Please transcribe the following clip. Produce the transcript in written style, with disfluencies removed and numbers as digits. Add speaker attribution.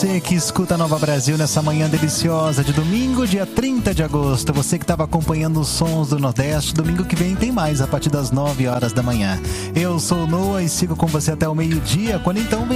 Speaker 1: Você que escuta a Nova Brasil nessa manhã deliciosa de domingo, dia 30 de agosto. Você que estava acompanhando os sons do Nordeste, domingo que vem tem mais a partir das 9 horas da manhã. Eu sou o Noah e sigo com você até o meio-dia, quando então